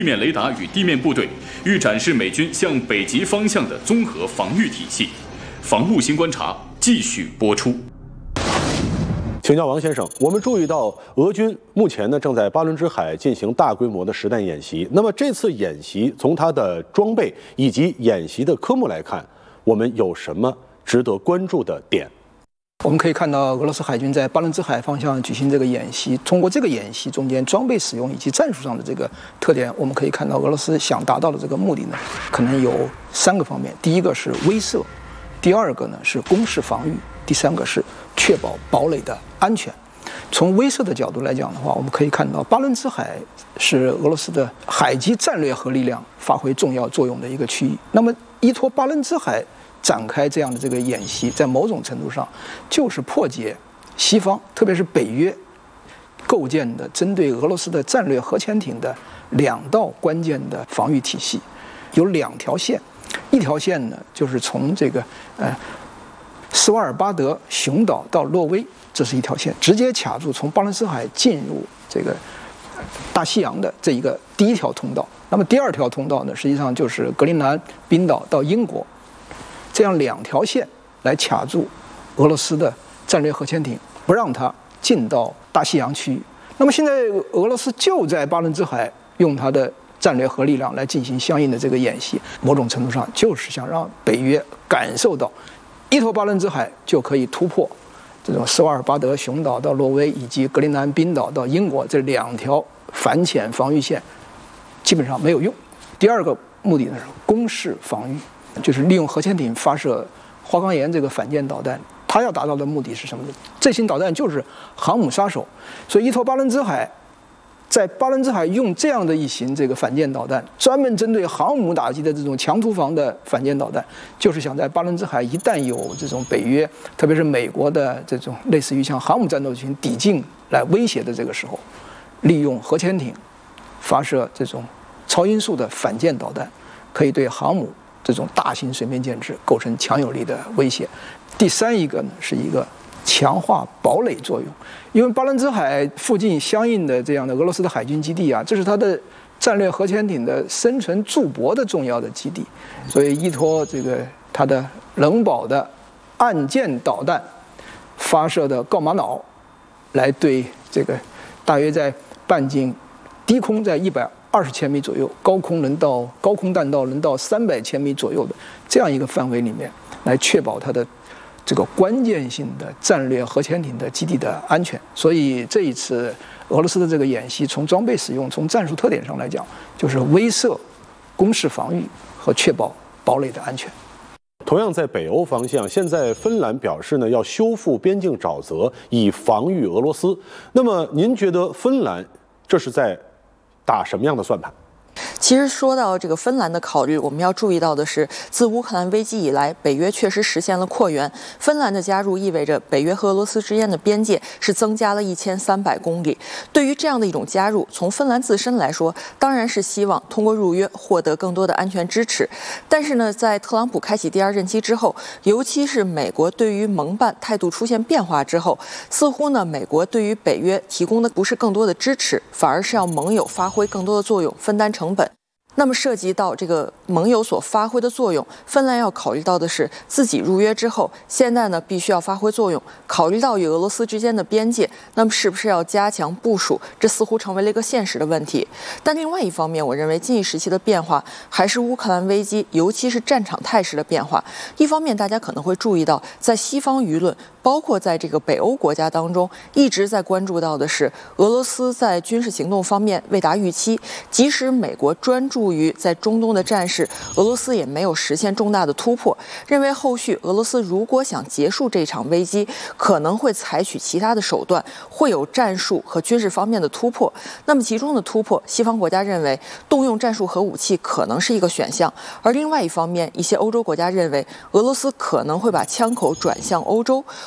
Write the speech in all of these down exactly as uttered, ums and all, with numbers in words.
地面雷达与地面部队，欲展示美军向北极方向的综合防御体系。防务新观察继续播出。 请教王先生，我们注意到俄军目前呢正在巴伦支海进行大规模的实弹演习。那么这次演习从它的装备以及演习的科目来看，我们有什么值得关注的点？ 我们可以看到，俄罗斯海军在巴伦支海方向举行这个演习。通过这个演习中间装备使用以及战术上的这个特点，我们可以看到俄罗斯想达到的这个目的呢，可能有三个方面。第一个是威慑，第二个呢是攻势防御，第三个是确保堡垒的安全。从威慑的角度来讲的话，我们可以看到巴伦支海是俄罗斯的海基战略核力量发挥重要作用的一个区域。那么依托巴伦支海展开这样的这个演习，在某种程度上就是破解西方，特别是北约构建的针对俄罗斯的战略核潜艇的两道关键的防御体系。有两条线，一条线呢就是从这个呃斯瓦尔巴德熊岛到诺威，这是一条线，直接卡住从巴伦支海进入这个大西洋的这一个第一条通道。那么第二条通道呢，实际上就是格陵兰、冰岛到英国，这样两条线来卡住俄罗斯的战略核潜艇，不让它进到大西洋区域。那么现在俄罗斯就在巴伦支海用它的战略核力量来进行相应的这个演习，某种程度上就是想让北约感受到依托巴伦支海就可以突破这种斯瓦尔巴德熊岛到挪威以及格陵兰冰岛到英国这两条反潜防御线基本上没有用。第二个目的呢是攻势防御，就是利用核潜艇发射花岗岩这个反舰导弹。它要达到的目的是什么呢？这型导弹就是航母杀手，所以依托巴伦支海，在巴伦支海用这样的一型这个反舰导弹，专门针对航母打击的这种强突防的反舰导弹，就是想在巴伦支海一旦有这种北约，特别是美国的这种类似于像航母战斗群抵近来威胁的这个时候，利用核潜艇发射这种超音速的反舰导弹，可以对航母这种大型水面舰只构成强有力的威胁。第三一个呢是一个强化堡垒作用，因为巴伦支海附近相应的这样的俄罗斯的海军基地啊，这是它的战略核潜艇的生存驻泊的重要的基地，所以依托这个它的冷堡的岸舰导弹发射的锆马脑，来对这个大约在半径低空在一百二十千米左右，高空能到高空弹道能到三百千米左右的这样一个范围里面，来确保它的这个关键性的战略核潜艇的基地的安全。所以这一次俄罗斯的这个演习，从装备使用、从战术特点上来讲，就是威慑、攻势防御和确保堡垒的安全。 同样在北欧方向，现在芬兰表示呢要修复边境沼泽，以防御俄罗斯。那么您觉得芬兰这是在打什么样的算盘？ 其实说到这个芬兰的考虑，我们要注意到的是，自乌克兰危机以来，北约确实实现了扩员。芬兰的加入意味着北约和俄罗斯之间的边界是增加了一千三百公里。对于这样的一种加入，从芬兰自身来说，当然是希望通过入约获得更多的安全支持。但是呢，在特朗普开启第二任期之后，尤其是美国对于盟办态度出现变化之后，似乎呢，美国对于北约提供的不是更多的支持，反而是要盟友发挥更多的作用，分担成本。那么涉及到这个盟友所发挥的作用，芬兰要考虑到的是自己入约之后，现在呢必须要发挥作用。考虑到与俄罗斯之间的边界，那么是不是要加强部署？这似乎成为了一个现实的问题。但另外一方面，我认为近一时期的变化还是乌克兰危机，尤其是战场态势的变化。一方面，大家可能会注意到，在西方舆论，包括在这个北欧国家当中，一直在关注到的是俄罗斯在军事行动方面未达预期，即使美国专注于在中东的战事，俄罗斯也没有实现重大的突破。认为后续俄罗斯如果想结束这场危机，可能会采取其他的手段，会有战术和军事方面的突破。那么其中的突破，西方国家认为动用战术核武器可能是一个选项，而另外一方面，一些欧洲国家认为俄罗斯可能会把枪口转向欧洲，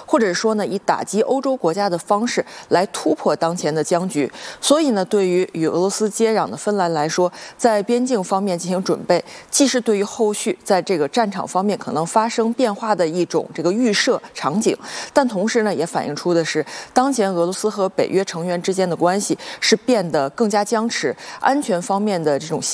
或者说呢，以打击欧洲国家的方式来突破当前的僵局。所以呢，对于与俄罗斯接壤的芬兰来说，在边境方面进行准备，既是对于后续在这个战场方面可能发生变化的一种这个预设场景，但同时呢，也反映出的是当前俄罗斯和北约成员之间的关系是变得更加僵持，安全方面的这种